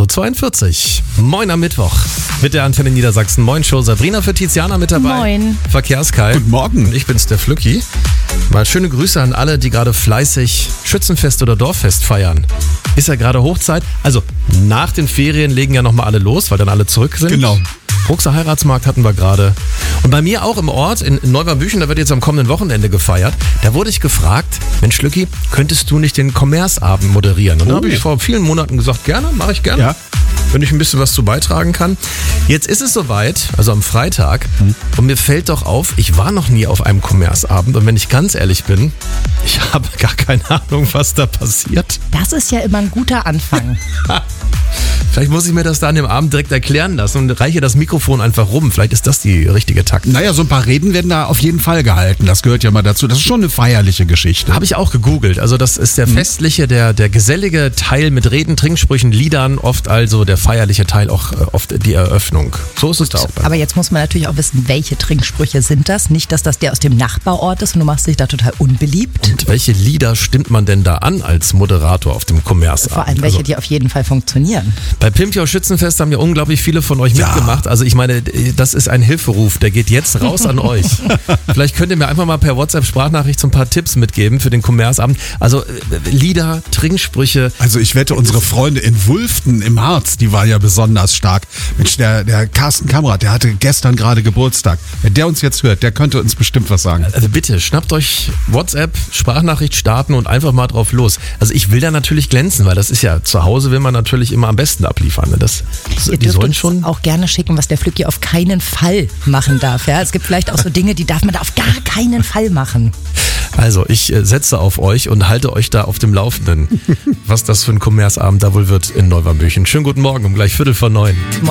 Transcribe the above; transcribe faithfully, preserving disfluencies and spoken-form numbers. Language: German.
acht Uhr zweiundvierzig. Moin am Mittwoch. Mit der Antenne Niedersachsen Moin Show. Sabrina für Tiziana mit dabei. Moin. Verkehrskai. Guten Morgen. Ich bin's, der Flücki. Mal schöne Grüße an alle, die gerade fleißig Schützenfest oder Dorffest feiern. Ist ja gerade Hochzeit. Also nach den Ferien legen ja nochmal alle los, weil dann alle zurück sind. Genau. Bruxer Heiratsmarkt hatten wir gerade. Und bei mir auch im Ort, in Neuwahrbüchen, da wird jetzt am kommenden Wochenende gefeiert. Da wurde ich gefragt, Mensch Lücki, könntest du nicht den Commerce-Abend moderieren? Und da Oh. habe ich vor vielen Monaten gesagt, gerne, mache ich gerne. Ja. Wenn ich ein bisschen was zu beitragen kann. Jetzt ist es soweit, also am Freitag. Hm. Und mir fällt doch auf, ich war noch nie auf einem Commerce-Abend. Und wenn ich ganz ehrlich bin, ich habe gar keine Ahnung, was da passiert. Das ist ja immer ein guter Anfang. Vielleicht muss ich mir das da an dem Abend direkt erklären lassen und reiche das Mikrofon einfach rum. Vielleicht ist das die richtige Taktik. Naja, so ein paar Reden werden da auf jeden Fall gehalten. Das gehört ja mal dazu. Das ist schon eine feierliche Geschichte. Habe ich auch gegoogelt. Also das ist der festliche, der, der gesellige Teil mit Reden, Trinksprüchen, Liedern. Oft also der feierliche Teil, auch äh, oft die Eröffnung. So ist es da auch. Bei Aber jetzt muss man natürlich auch wissen, welche Trinksprüche sind das? Nicht, dass das der aus dem Nachbarort ist und du machst dich da total unbeliebt. Und welche Lieder stimmt man denn da an als Moderator auf dem Commerce-Abend? Vor allem welche, Also, die auf jeden Fall funktionieren. bei Pimpjow Schützenfest haben ja unglaublich viele von euch Ja. mitgemacht. Also ich meine, das ist ein Hilferuf, der geht jetzt raus an euch. Vielleicht könnt ihr mir einfach mal per WhatsApp-Sprachnachricht so ein paar Tipps mitgeben für den Commerce-Abend. Also äh, Lieder, Trinksprüche. Also ich wette, unsere Freunde in Wulften im Harz, die war ja besonders stark. Mensch, der, der Carsten Kamrat, der hatte gestern gerade Geburtstag. Wenn der uns jetzt hört, der könnte uns bestimmt was sagen. Also bitte, schnappt euch WhatsApp, Sprachnachricht starten und einfach mal drauf los. Also ich will da natürlich glänzen, weil das ist ja, zu Hause will man natürlich immer am besten abliefern. Ne? Das, Ihr die dürft sollen uns schon... auch gerne schicken, was der Flücki auf keinen Fall machen darf. Ja? Es gibt vielleicht auch so Dinge, die darf man da auf gar keinen Fall machen. Also ich äh, setze auf euch und halte euch da auf dem Laufenden, was das für ein Commerce-Abend da wohl wird in Neuwahrbüchen. Schönen guten Morgen, um gleich Viertel vor neun.